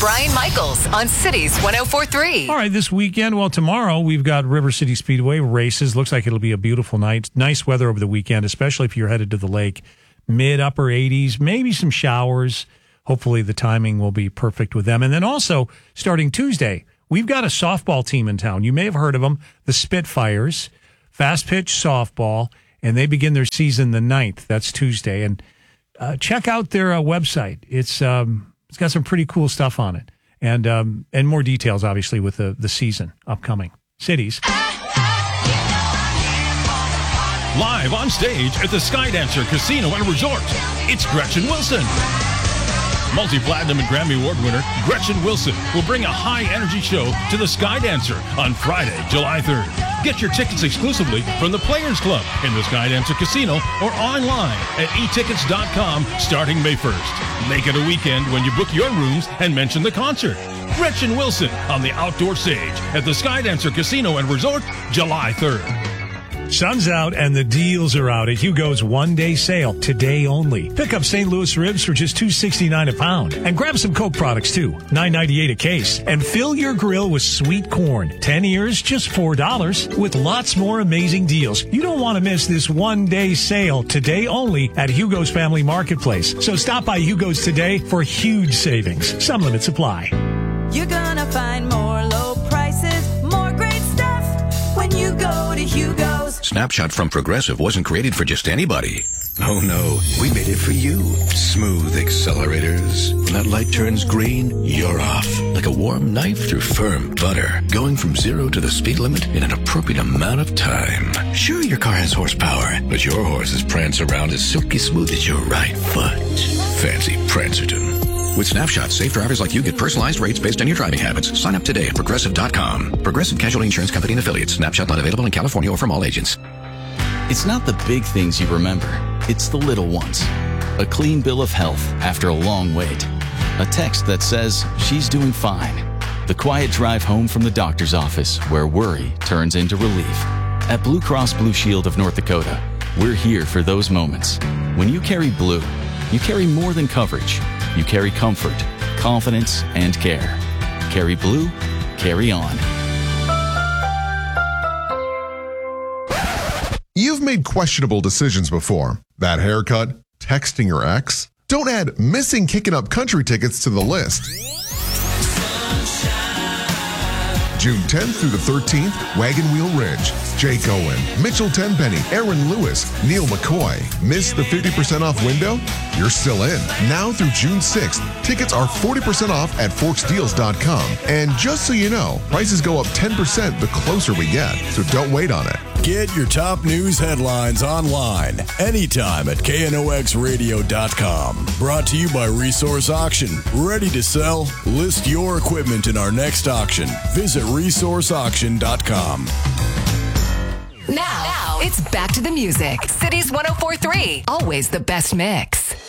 Brian Michaels on Cities 104.3. All right, this weekend, well, tomorrow we've got River City Speedway races. Looks like it'll be a beautiful night. Nice weather over the weekend, especially if you're headed to the lake. Mid-upper 80s, maybe some showers. Hopefully the timing will be perfect with them. And then also, starting Tuesday, we've got a softball team in town. You may have heard of them, the Spitfires, fast pitch softball, and they begin their season the 9th. That's Tuesday. And check out their website. It's got some pretty cool stuff on it. And more details, obviously, with the season upcoming. Cities. Live on stage at the Skydancer Casino and Resort, it's Gretchen Wilson. Multi-platinum and Grammy Award winner Gretchen Wilson will bring a high-energy show to the Skydancer on Friday, July 3rd. Get your tickets exclusively from the Players Club in the Skydancer Casino or online at etickets.com starting May 1st. Make it a weekend when you book your rooms and mention the concert. Gretchen Wilson on the outdoor stage at the Skydancer Casino and Resort, July 3rd. Sun's out and the deals are out at Hugo's one-day sale, today only. Pick up St. Louis ribs for just $2.69 a pound. And grab some Coke products, too, $9.98 a case. And fill your grill with sweet corn. 10 ears, just $4, with lots more amazing deals. You don't want to miss this one-day sale, today only, at Hugo's Family Marketplace. So stop by Hugo's today for huge savings. Some limits apply. You're gonna find more low prices, more great stuff when you go to Hugo's. Snapshot from Progressive wasn't created for just anybody. Oh no, we made it for you. Smooth accelerators. When that light turns green, you're off. Like a warm knife through firm butter. Going from 0 to the speed limit in an appropriate amount of time. Sure, your car has horsepower, but your horses prance around as silky smooth as your right foot. Fancy Prancerton. With Snapshot, safe drivers like you get personalized rates based on your driving habits. Sign up today at Progressive.com. Progressive Casualty Insurance Company and Affiliates. Snapshot not available in California or from all agents. It's not the big things you remember. It's the little ones. A clean bill of health after a long wait. A text that says she's doing fine. The quiet drive home from the doctor's office where worry turns into relief. At Blue Cross Blue Shield of North Dakota, we're here for those moments. When you carry blue, you carry more than coverage. You carry comfort, confidence, and care. Carry blue, carry on. You've made questionable decisions before. That haircut, texting your ex. Don't add missing Kickin' Up Country tickets to the list. June 10th through the 13th, Wagon Wheel Ridge, Jake Owen, Mitchell Tenpenny, Aaron Lewis, Neil McCoy. Miss the 50% off window? You're still in. Now through June 6th, tickets are 40% off at forksdeals.com. And just so you know, prices go up 10% the closer we get, so don't wait on it. Get your top news headlines online anytime at knoxradio.com. Brought to you by Resource Auction. Ready to sell? List your equipment in our next auction. Visit resourceauction.com. Now, it's back to the music. Cities 104.3. Always the best mix.